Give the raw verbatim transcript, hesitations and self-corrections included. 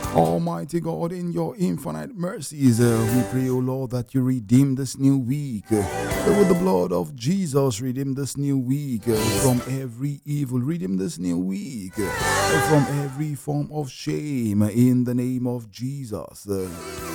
Almighty God, in your infinite mercies, uh, we pray, O Lord, that you redeem this new week. Uh, with the blood of Jesus, redeem this new week uh, from every evil. Redeem this new week uh, from every form of shame in the name of Jesus. Uh,